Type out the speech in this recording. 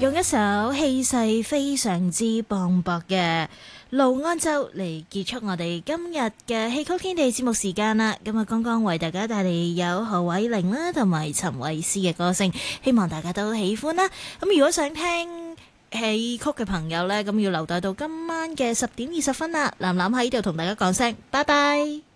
用一首氣勢非常之磅礴嘅盧安洲嚟結束我哋今日嘅戲曲天地節目時間啦。咁啊，剛剛為大家帶嚟有何偉玲啦同埋陳慧思嘅歌聲，希望大家都喜歡啦。咁如果想聽戲曲嘅朋友呢，咁要留待到今晚嘅10點20分啦。藍藍喺呢度同大家講聲拜拜。